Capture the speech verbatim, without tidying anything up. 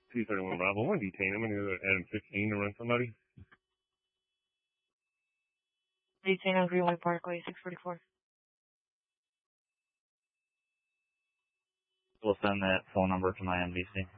two thirty-one Bravo. I want to detain him. I need to add him fifteen to run somebody. Detain on Greenway Parkway, six forty-four. We'll send that phone number to my M D C.